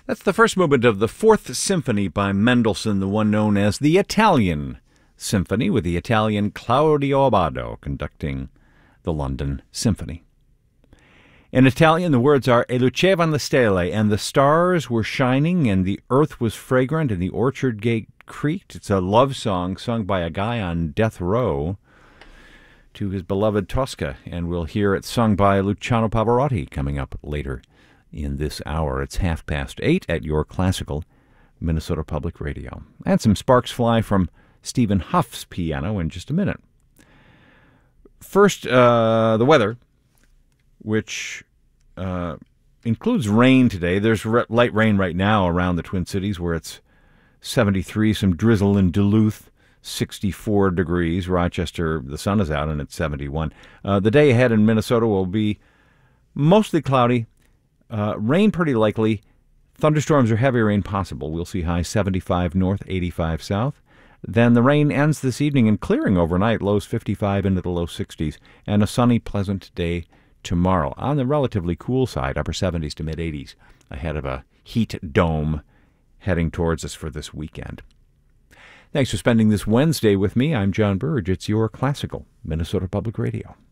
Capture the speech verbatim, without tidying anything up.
That's the first movement of the Fourth Symphony by Mendelssohn, the one known as the Italian Symphony, with the Italian Claudio Abbado conducting the London Symphony. In Italian, the words are E lucevan le stelle, and the stars were shining, and the earth was fragrant, and the orchard gate creaked. It's a love song sung by a guy on death row to his beloved Tosca, and we'll hear it sung by Luciano Pavarotti coming up later in this hour. It's half past eight at your classical Minnesota Public Radio. And some sparks fly from Stephen Huff's piano in just a minute. First, uh, the weather, which uh, includes rain today. There's re- light rain right now around the Twin Cities, where it's seventy-three, some drizzle in Duluth, sixty-four degrees. Rochester, the sun is out, and it's seventy-one. Uh, the day ahead in Minnesota will be mostly cloudy, uh, rain pretty likely, thunderstorms or heavy rain possible. We'll see high seventy-five north, eighty-five south. Then the rain ends this evening and clearing overnight, lows fifty-five into the low sixties, and a sunny, pleasant day tomorrow. On the relatively cool side, upper seventies to mid-eighties, ahead of a heat dome heading towards us for this weekend. Thanks for spending this Wednesday with me. I'm John Burge. It's your classical Minnesota Public Radio.